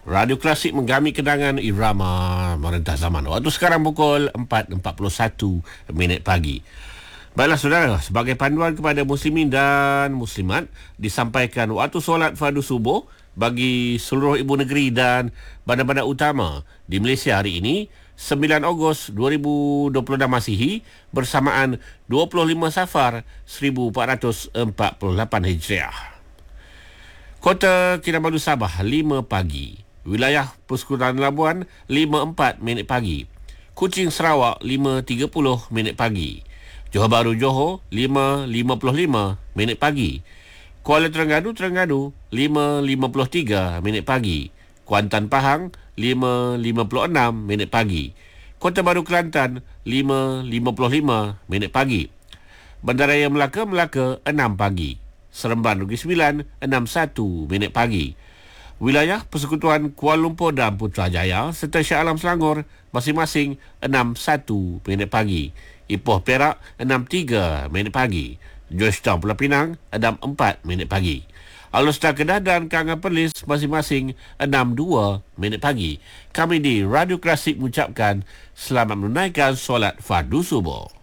Radio Klasik menggami kenangan irama merentah zaman. Waktu sekarang pukul 4.41 minit pagi. Baiklah saudara, sebagai panduan kepada muslimin dan muslimat, disampaikan waktu solat fardu subuh bagi seluruh ibu negeri dan bandar-bandar utama di Malaysia hari ini, 9 Ogos 2026 Masihi, bersamaan 25 Safar 1448 Hijriah. Kota Kinabalu Sabah 5 pagi. Wilayah Persekutuan Labuan 5.4 minit pagi. Kuching Sarawak 5.30 minit pagi. Johor Bahru Johor 5.55 minit pagi. Kuala Terengganu 5.53 minit pagi. Kuantan Pahang 5.56 minit pagi. Kota Baru Kelantan 5.55 minit pagi. Bandaraya Melaka 6 pagi. Seremban Negeri Sembilan 6.1 minit pagi. Wilayah Persekutuan Kuala Lumpur dan Putrajaya serta Shah Alam Selangor masing-masing 6.1 minit pagi. Ipoh Perak 6.3 minit pagi. Georgetown Pulau Pinang 6.4 minit pagi. Alor-Star Kedah dan Kangan Perlis masing-masing 6.2 minit pagi. Kami di Radio Klasik mengucapkan selamat menunaikan solat fardu subuh.